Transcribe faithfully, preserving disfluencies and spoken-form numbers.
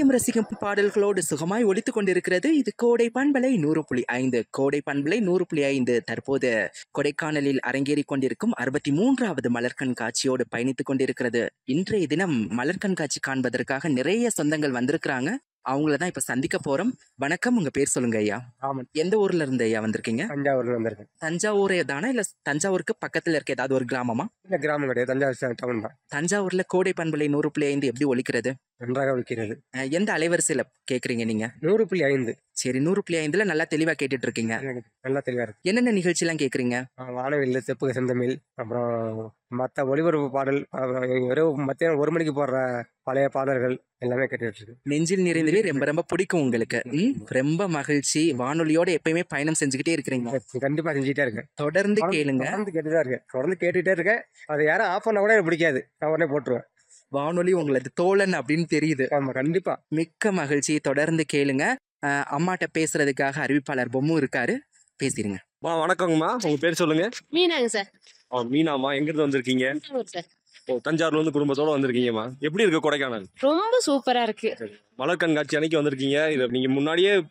கேட்டும் ரசிக்கும் பாடல்களோடு சுகமாய் ஒலித்துக் கொண்டிருக்கிறது. இது கோடை பண்பலை நூறு புள்ளி ஐந்து. கோடை பண்பலை நூறு புள்ளி ஐந்து தற்போது கொடைக்கானலில் அரங்கேறிக் கொண்டிருக்கும் அறுபத்தி மூன்றாவது மலர் கண்காட்சியோடு பயணித்துக் கொண்டிருக்கிறது. இன்றைய தினம் மலர் கண்காட்சி காண்பதற்காக நிறைய சொந்தங்கள் வந்திருக்கிறாங்க. அவங்கள தான் இப்ப சந்திக்க போறோம். வணக்கம், உங்க பேர் சொல்லுங்க ஐயா. ஆமாம், எந்த ஊர்ல இருந்து ஐயா வந்திருக்கீங்க? தஞ்சாவூர்ல வந்திருக்கேன். தஞ்சாவூரே தானே, இல்ல தஞ்சாவூருக்கு பக்கத்துல இருக்க ஏதாவது ஒரு கிராமமா? இல்ல, கிராமம் கிடையாது, தஞ்சாவூர் டவுன் தான். தஞ்சாவூர்ல கோடை பண்பலை நூறு புள்ளி ஐந்து எப்படி ஒலிக்கிறது? நன்றாக ஒழிக்கிறது. அஹ் எந்த அலைவரிசையில கேக்குறீங்க நீங்க? நூறு புள்ளி ஐந்து. சரி, நூறு புள்ளி ஐந்துல நல்லா தெளிவா கேட்டுட்டு இருக்கீங்க. நல்லா தெளிவா இருக்கு. என்னென்ன நிகழ்ச்சி எல்லாம் கேக்குறீங்க? ஆ, வானவில்லு, செப்புக செந்தமிழ், அப்புறம் மற்ற ஒளிபரப்பு பாடல், அப்புறம் வெறும் மத்தியானம் ஒரு மணிக்கு போடுற பழைய பாடல்கள் எல்லாமே கேட்டுட்டு இருக்கு. நெஞ்சில் நிறைந்தவே ரொம்ப ரொம்ப பிடிக்கும் உங்களுக்கு. ம், ரொம்ப மகிழ்ச்சி. வானொலியோட எப்பயுமே பயணம் செஞ்சுக்கிட்டே இருக்கிறீங்க. கண்டிப்பா செஞ்சுட்டே இருக்கேன். தொடர்ந்து கேளுங்க. தொடர்ந்து கேட்டுதான் இருக்கேன். தொடர்ந்து கேட்டுட்டே இருக்கேன். அது யாரும் ஆஃப் பண்ணா கூட எனக்கு பிடிக்காது, நான் உடனே போட்டுருவேன். வானொலி உங்களது தோழன் அப்படின்னு தெரியுது. ஆமா, கண்டிப்பா. மிக்க மகிழ்ச்சி. தொடர்ந்து கேளுங்க. அஹ் அம்மாட்ட பேசுறதுக்காக அறிவிப்பாளர் பொம்மு இருக்காரு, பேசிருங்க. மா வணக்கங்கம்மா, உங்க பேர் சொல்லுங்க. மீனாங்க சார். ஆ, மீனாம்மா, எங்க இருந்து வந்திருக்கீங்க? தஞ்சாவூர் சார். ஓ, தஞ்சாவூர்ல இருந்து குடும்பத்தோட வந்திருக்கீங்கம்மா. எப்படி இருக்கு கொடைக்கானல்? ரொம்ப சூப்பரா இருக்கு. மலர் கண்காட்சி அன்னைக்கு வந்திருக்கீங்க. இதை நீங்க முன்னாடியே